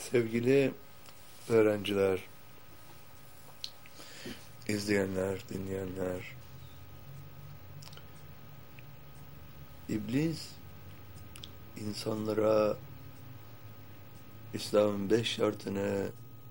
Sevgili öğrenciler, izleyenler, dinleyenler, İblis insanlara İslam'ın 5 şartını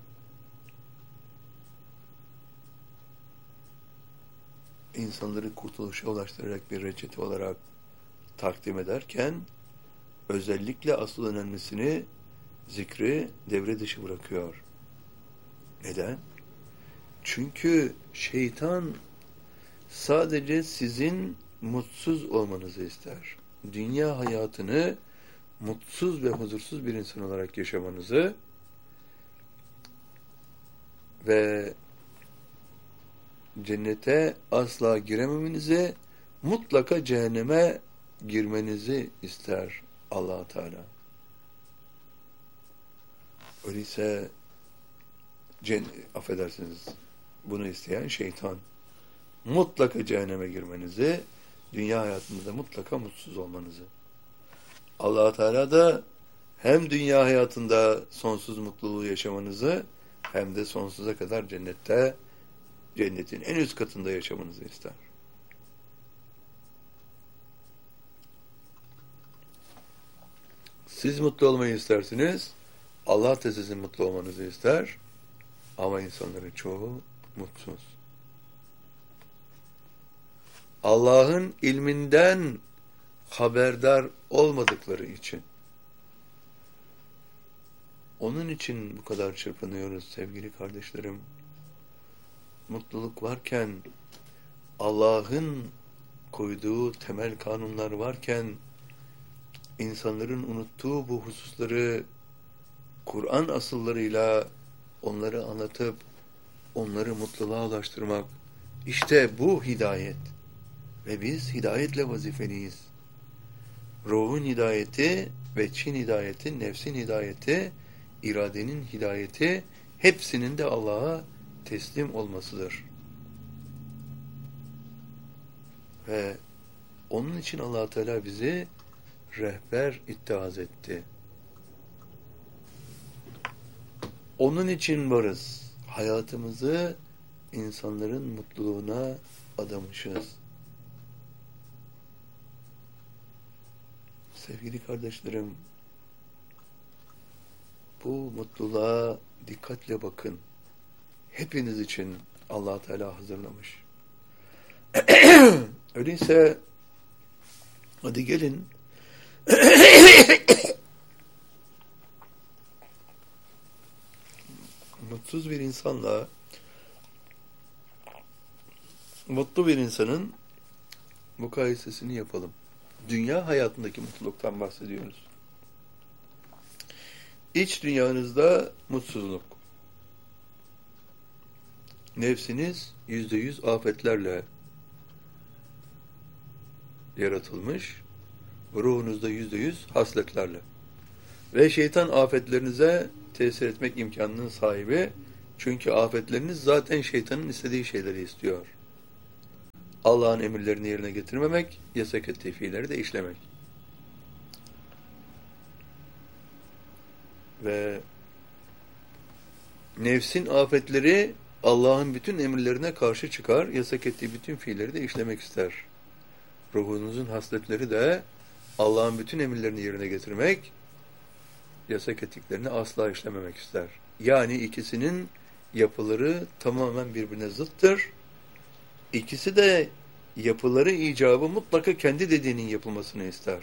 insanları kurtuluşa ulaştırarak bir reçete olarak takdim ederken özellikle asıl önemlisini zikri devre dışı bırakıyor. Neden? Çünkü şeytan sadece sizin mutsuz olmanızı ister. Dünya hayatını mutsuz ve huzursuz bir insan olarak yaşamanızı ve cennete asla girememenizi, mutlaka cehenneme girmenizi ister Allah Teala. Öyleyse affedersiniz, bunu isteyen şeytan. Mutlaka cehenneme girmenizi, dünya hayatında da mutlaka mutsuz olmanızı. Allah Teala da hem dünya hayatında sonsuz mutluluğu yaşamanızı hem de sonsuza kadar cennette, cennetin en üst katında yaşamanızı ister. Siz mutlu olmayı istersiniz, Allah da sizin mutlu olmanızı ister ama insanların çoğu mutsuz. Allah'ın ilminden haberdar olmadıkları için. Onun için bu kadar çırpınıyoruz sevgili kardeşlerim. Mutluluk varken, Allah'ın koyduğu temel kanunlar varken, insanların unuttuğu bu hususları Kur'an asıllarıyla onları anlatıp onları mutluluğa ulaştırmak, işte bu hidayet. Ve biz hidayetle vazifeliyiz. Ruhun hidayeti ve Çin hidayeti, nefsin hidayeti, iradenin hidayeti, hepsinin de Allah'a teslim olmasıdır. Ve onun için Allah Teala bizi rehber ittihaz etti. Onun için varız. Hayatımızı insanların mutluluğuna adamışız. Sevgili kardeşlerim, bu mutluluğa dikkatle bakın. Hepiniz için Allah Teala hazırlamış. Öyleyse hadi gelin mutsuz bir insanla mutlu bir insanın mukayesesini yapalım. Dünya hayatındaki mutluluktan bahsediyoruz. İç dünyanızda mutsuzluk. Nefsiniz %100 afetlerle yaratılmış. Ruhunuzda %100 hasletlerle. Ve şeytan afetlerinize tesir etmek imkanının sahibi. Çünkü afetleriniz zaten şeytanın istediği şeyleri istiyor. Allah'ın emirlerini yerine getirmemek, yasak ettiği fiilleri de işlemek. Ve nefsin afetleri Allah'ın bütün emirlerine karşı çıkar, yasak ettiği bütün fiilleri de işlemek ister. Ruhunuzun hasletleri de Allah'ın bütün emirlerini yerine getirmek, yasak ettiklerini asla işlememek ister. Yani ikisinin yapıları tamamen birbirine zıttır. İkisi de yapıları icabı mutlaka kendi dediğinin yapılmasını ister.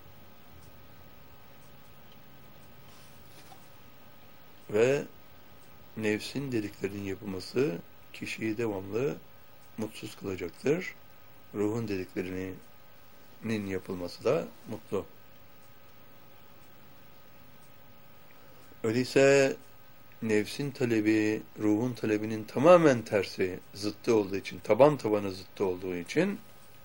Ve nefsin dediklerinin yapılması kişiyi devamlı mutsuz kılacaktır. Ruhun dediklerinin yapılması da mutlu. Öyleyse nefsin talebi, ruhun talebinin tamamen tersi, zıttı olduğu için, taban tabana zıttı olduğu için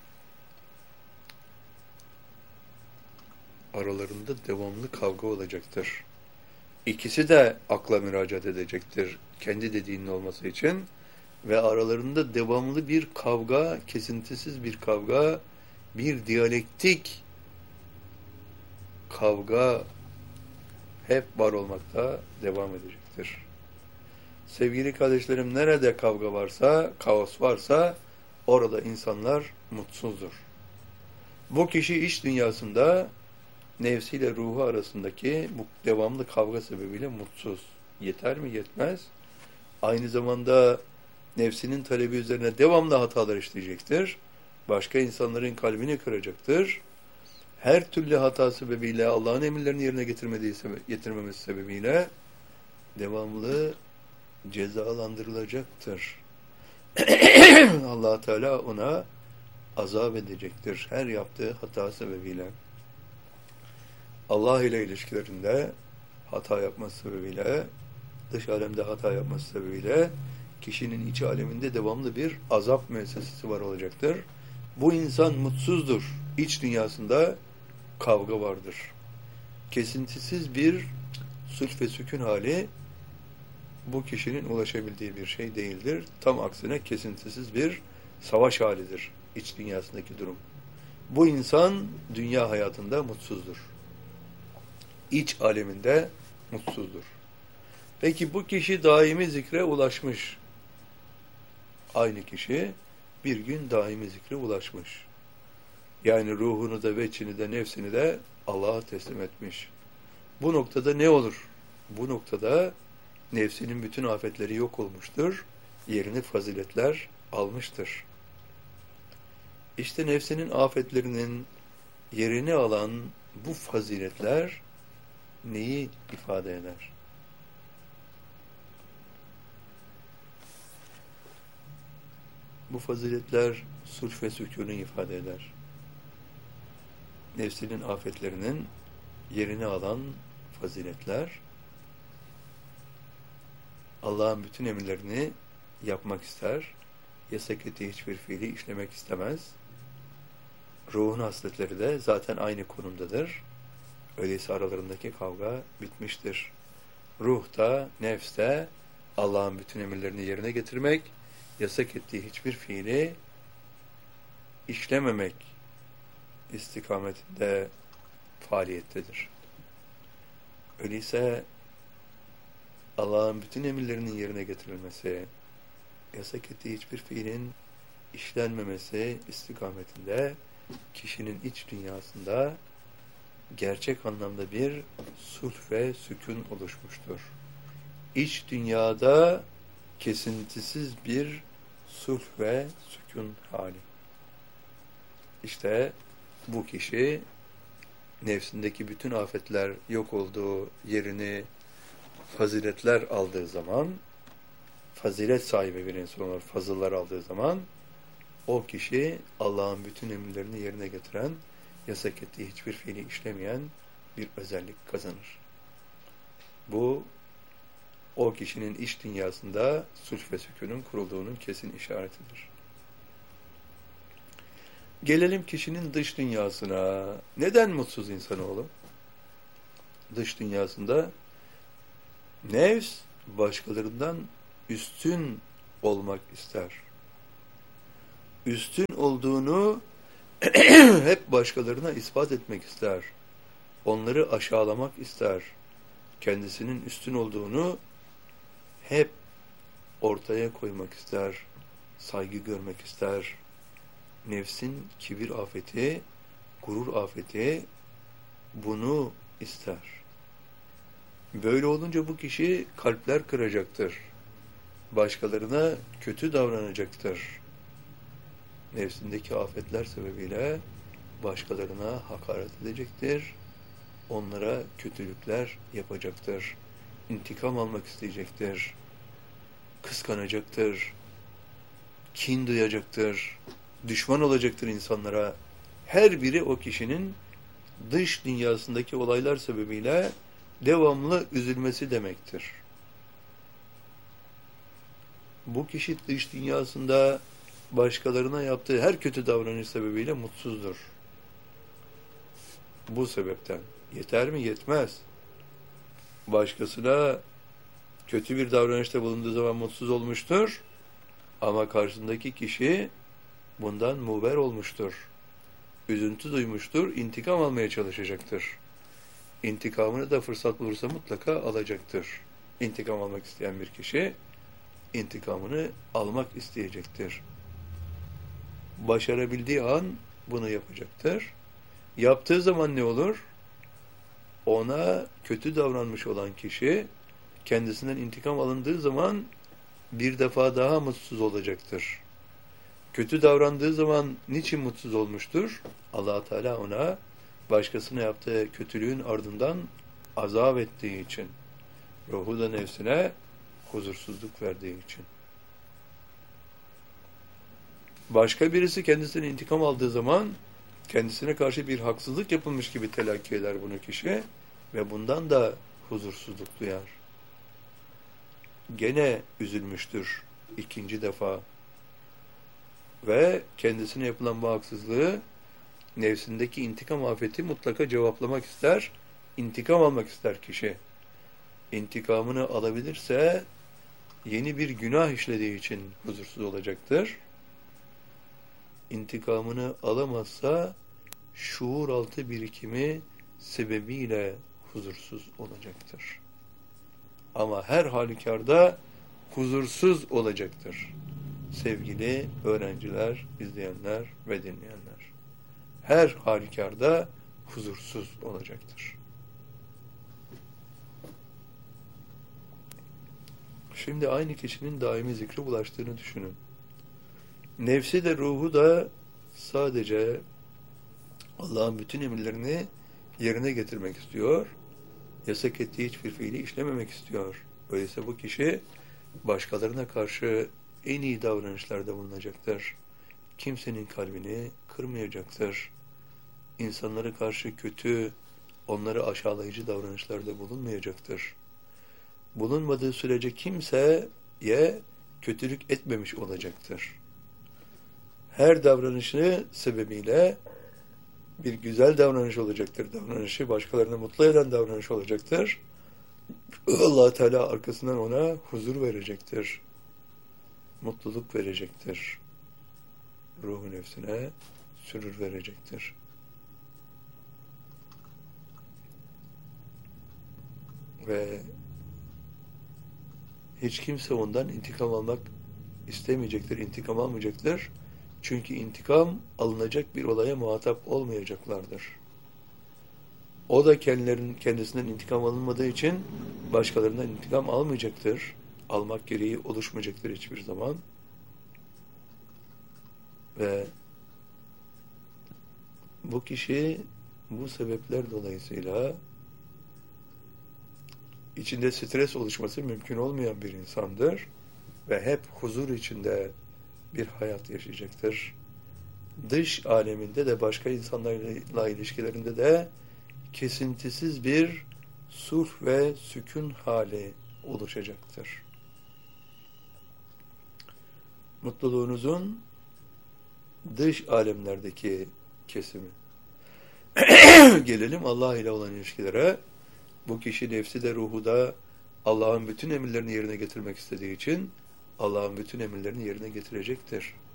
aralarında devamlı kavga olacaktır. İkisi de akla müracaat edecektir kendi dediğinin olması için ve aralarında devamlı bir kavga, kesintisiz bir kavga, bir diyalektik kavga hep var olmakta devam edecektir. Sevgili kardeşlerim, nerede kavga varsa, kaos varsa orada insanlar mutsuzdur. Bu kişi iç dünyasında nefsiyle ruhu arasındaki bu devamlı kavga sebebiyle mutsuz. Yeter mi? Yetmez. Aynı zamanda nefsinin talebi üzerine devamlı hatalar işleyecektir. Başka insanların kalbini kıracaktır. Her türlü hata sebebiyle, Allah'ın emirlerini yerine getirmemesi sebebiyle devamlı cezalandırılacaktır. Allah Teala ona azap edecektir her yaptığı hata sebebiyle. Allah ile ilişkilerinde hata yapması sebebiyle, dış alemde hata yapması sebebiyle kişinin iç aleminde devamlı bir azap müessesesi var olacaktır. Bu insan mutsuzdur. İç dünyasında kavga vardır. Kesintisiz bir sulh ve sükun hali bu kişinin ulaşabildiği bir şey değildir. Tam aksine kesintisiz bir savaş halidir iç dünyasındaki durum. Bu insan dünya hayatında mutsuzdur. İç aleminde mutsuzdur. Peki bu kişi daimi zikre ulaşmış. Aynı kişi bir gün daimi zikre ulaşmış. Yani ruhunu da, veçini de, nefsini de Allah'a teslim etmiş. Bu noktada ne olur? Bu noktada nefsinin bütün afetleri yok olmuştur. Yerini faziletler almıştır. İşte nefsinin afetlerinin yerini alan bu faziletler neyi ifade eder? Bu faziletler sulh ve sükûnu ifade eder. Nefsinin afetlerinin yerini alan faziletler, Allah'ın bütün emirlerini yapmak ister, yasak ettiği hiçbir fiili işlemek istemez. Ruhun hasletleri de zaten aynı konumdadır. Öyleyse aralarındaki kavga bitmiştir. Ruh da, nefs de Allah'ın bütün emirlerini yerine getirmek, yasak ettiği hiçbir fiili işlememek istikametinde faaliyettedir. Öyleyse Allah'ın bütün emirlerinin yerine getirilmesi, yasak ettiği hiçbir fiilin işlenmemesi istikametinde kişinin iç dünyasında gerçek anlamda bir sulh ve sükun oluşmuştur. İç dünyada kesintisiz bir sulh ve sükun hali. İşte bu kişi nefsindeki bütün afetler yok olduğu yerini faziletler aldığı zaman, fazilet sahibi bir insan olur, fazıllar aldığı zaman o kişi Allah'ın bütün emirlerini yerine getiren, yasak ettiği hiçbir fiili işlemeyen bir özellik kazanır. Bu o kişinin iç dünyasında sulh ve sükûnun kurulduğunun kesin işaretidir. Gelelim kişinin dış dünyasına. Neden mutsuz insanoğlu? Dış dünyasında nefs başkalarından üstün olmak ister. Üstün olduğunu hep başkalarına ispat etmek ister. Onları aşağılamak ister. Kendisinin üstün olduğunu hep ortaya koymak ister. Saygı görmek ister. Nefsin kibir afeti, gurur afeti bunu ister. Böyle olunca bu kişi kalpler kıracaktır. Başkalarına kötü davranacaktır. Nefsindeki afetler sebebiyle başkalarına hakaret edecektir. Onlara kötülükler yapacaktır. İntikam almak isteyecektir. Kıskanacaktır. Kin duyacaktır. Düşman olacaktır insanlara. Her biri o kişinin dış dünyasındaki olaylar sebebiyle devamlı üzülmesi demektir. Bu kişi dış dünyasında başkalarına yaptığı her kötü davranış sebebiyle mutsuzdur. Bu sebepten. Yeter mi? Yetmez. Başkasına kötü bir davranışta bulunduğu zaman mutsuz olmuştur. Ama karşısındaki kişi bundan muber olmuştur. Üzüntü duymuştur, intikam almaya çalışacaktır. İntikamını da fırsat bulursa mutlaka alacaktır. İntikam almak isteyen bir kişi intikamını almak isteyecektir. Başarabildiği an bunu yapacaktır. Yaptığı zaman ne olur? Ona kötü davranmış olan kişi kendisinden intikam alındığı zaman bir defa daha mutsuz olacaktır. Kötü davrandığı zaman niçin mutsuz olmuştur? Allah Teala ona başkasına yaptığı kötülüğün ardından azap ettiği için, ruhu da nefsine huzursuzluk verdiği için. Başka birisi kendisinden intikam aldığı zaman kendisine karşı bir haksızlık yapılmış gibi telakki eder bunu kişi ve bundan da huzursuzluk duyar. Gene üzülmüştür ikinci defa ve kendisine yapılan bu haksızlığı, nefsindeki intikam afeti mutlaka cevaplamak ister, intikam almak ister kişi. İntikamını alabilirse yeni bir günah işlediği için huzursuz olacaktır. İntikamını alamazsa şuur altı birikimi sebebiyle huzursuz olacaktır. Ama her halükarda huzursuz olacaktır. Sevgili öğrenciler, izleyenler ve dinleyenler. Her halükarda huzursuz olacaktır. Şimdi aynı kişinin daimi zikre ulaştığını düşünün. Nefsi de ruhu da sadece Allah'ın bütün emirlerini yerine getirmek istiyor. Yasak ettiği hiçbir fiili işlememek istiyor. Öyleyse bu kişi başkalarına karşı en iyi davranışlarda bulunacaktır. Kimsenin kalbini kırmayacaktır. İnsanlara karşı kötü, onları aşağılayıcı davranışlarda bulunmayacaktır. Bulunmadığı sürece kimseye kötülük etmemiş olacaktır. Her davranışı sebebiyle bir güzel davranış olacaktır. Davranışı başkalarını mutlu eden davranış olacaktır. Allah Teala arkasından ona huzur verecektir. Mutluluk verecektir. Ruhu nefsine sürür verecektir. Ve hiç kimse ondan intikam almak istemeyecektir, intikam almayacaktır. Çünkü intikam alınacak bir olaya muhatap olmayacaklardır. O da kendisinden intikam alınmadığı için başkalarından intikam almayacaktır. Almak gereği oluşmayacaktır hiçbir zaman. Ve bu kişi bu sebepler dolayısıyla içinde stres oluşması mümkün olmayan bir insandır ve hep huzur içinde bir hayat yaşayacaktır. Dış aleminde de başka insanlarla ilişkilerinde de kesintisiz bir sulh ve sükun hali oluşacaktır. Mutluluğunuzun dış alemlerdeki kesimi. Gelelim Allah ile olan ilişkilere. Bu kişi nefsi de ruhu da Allah'ın bütün emirlerini yerine getirmek istediği için Allah'ın bütün emirlerini yerine getirecektir.